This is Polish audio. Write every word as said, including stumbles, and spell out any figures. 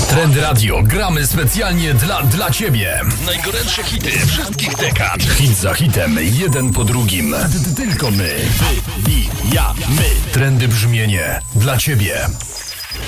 Trend Radio gramy specjalnie dla, dla Ciebie. Najgorętsze hity wszystkich dekad. Hit za hitem, jeden po drugim. Tylko my. Wy, i ja, my. Trendy brzmienie dla Ciebie.